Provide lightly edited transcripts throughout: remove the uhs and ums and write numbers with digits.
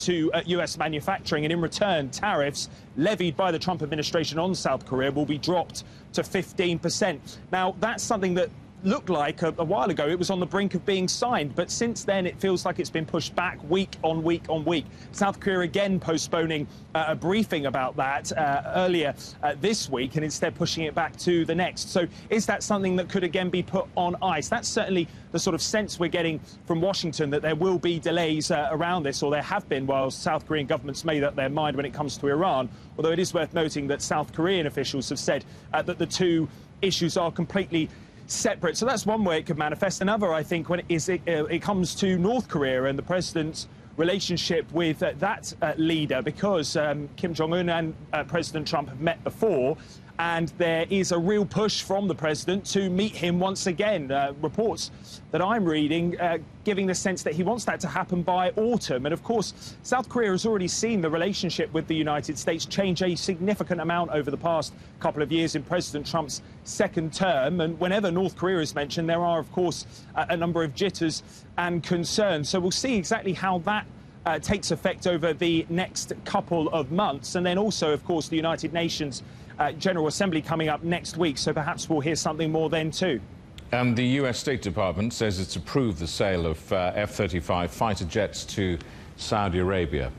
to US manufacturing, and in return, tariffs levied by the Trump administration on South Korea will be dropped to 15%. Now, that's something that looked like a while ago it was on the brink of being signed, but since then it feels like it's been pushed back week on week on week. South Korea again postponing a briefing about that earlier this week, and instead pushing it back to the next. So is that something that could again be put on ice? That's certainly the sort of sense we're getting from Washington, that there will be delays around this, or there have been, while South Korean governments made up their mind when it comes to Iran. Although it is worth noting that South Korean officials have said that the two issues are completely separate. So that's one way it could manifest. Another, I think, when it comes to North Korea and the president's relationship with that leader, because Kim Jong-un and President Trump have met before, and there is a real push from the president to meet him once again. Reports that I'm reading giving the sense that he wants that to happen by autumn. And of course, South Korea has already seen the relationship with the United States change a significant amount over the past couple of years in President Trump's second term. And whenever North Korea is mentioned, there are, of course, a number of jitters and concerns. So we'll see exactly how that takes effect over the next couple of months. And then also, of course, the United Nations General Assembly coming up next week, so perhaps we'll hear something more then too. And the US State Department says it's approved the sale of F-35 fighter jets to Saudi Arabia.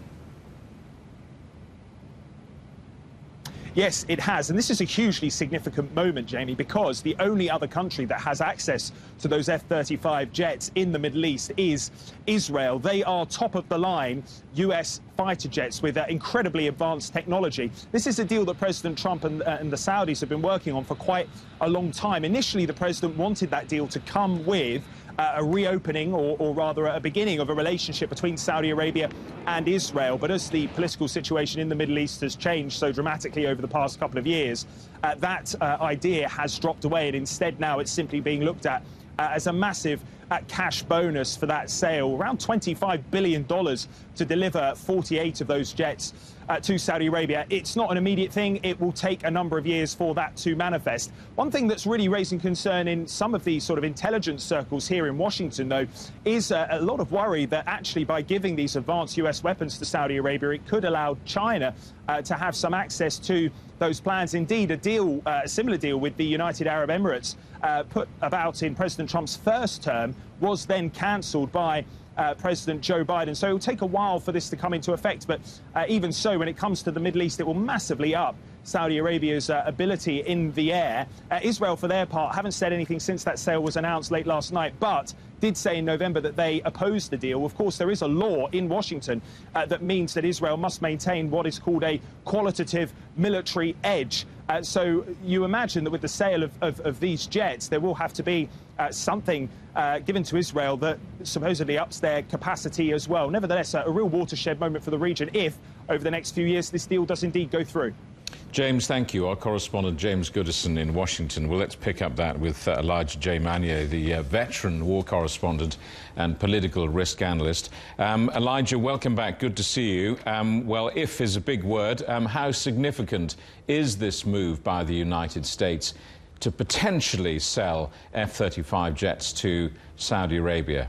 Yes, it has. And this is a hugely significant moment, Jamie, because the only other country that has access to those F-35 jets in the Middle East is Israel. They are top-of-the-line US fighter jets with incredibly advanced technology. This is a deal that President Trump and the Saudis have been working on for quite a long time. Initially, the president wanted that deal to come with a reopening, or rather a beginning of a relationship between Saudi Arabia and Israel. But as the political situation in the Middle East has changed so dramatically over the past couple of years, that idea has dropped away, and instead now it's simply being looked at as a massive cash bonus for that sale, around $25 billion to deliver 48 of those jets to Saudi Arabia. It's not an immediate thing. It will take a number of years for that to manifest. One thing that's really raising concern in some of these sort of intelligence circles here in Washington, though, is a lot of worry that actually by giving these advanced US weapons to Saudi Arabia, it could allow China to have some access to those plans. Indeed, a similar deal with the United Arab Emirates put about in President Trump's first term was then cancelled by President Joe Biden. So it will take a while for this to come into effect. But even so, when it comes to the Middle East, it will massively up Saudi Arabia's ability in the air. Israel, for their part, haven't said anything since that sale was announced late last night, but did say in November that they opposed the deal. Of course, there is a law in Washington that means that Israel must maintain what is called a qualitative military edge. So you imagine that with the sale of these jets, there will have to be something given to Israel that supposedly ups their capacity as well. Nevertheless, a real watershed moment for the region if, over the next few years, this deal does indeed go through. James, thank you. Our correspondent James Goodison in Washington. Well, let's pick up that with Elijah J. Manier, the veteran war correspondent and political risk analyst. Elijah, welcome back. Good to see you. Well, if is a big word. How significant is this move by the United States to potentially sell F-35 jets to Saudi Arabia?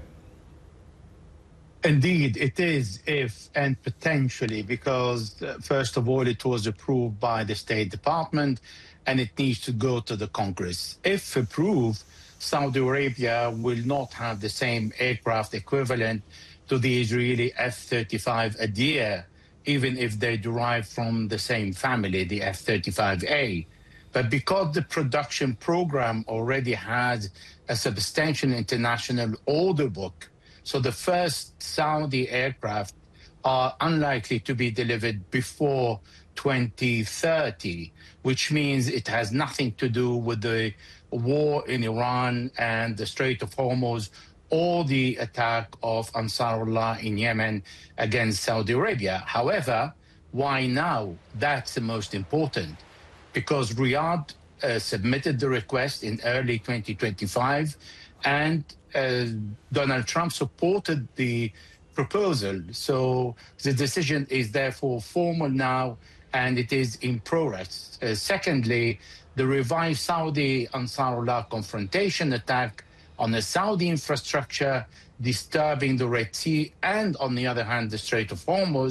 Indeed, it is if and potentially, because first of all, it was approved by the State Department and it needs to go to the Congress. If approved, Saudi Arabia will not have the same aircraft equivalent to the Israeli F-35 a year, even if they derive from the same family, the F-35A. But because the production program already has a substantial international order book, so the first Saudi aircraft are unlikely to be delivered before 2030, which means it has nothing to do with the war in Iran and the Strait of Hormuz or the attack of Ansarullah in Yemen against Saudi Arabia. However, why now? That's the most important, because Riyadh submitted the request in early 2025, and Donald Trump supported the proposal. So the decision is therefore formal now, and it is in progress. Secondly, the revived Saudi Ansarullah confrontation attack on the Saudi infrastructure, disturbing the Red Sea, and on the other hand, the Strait of Hormuz,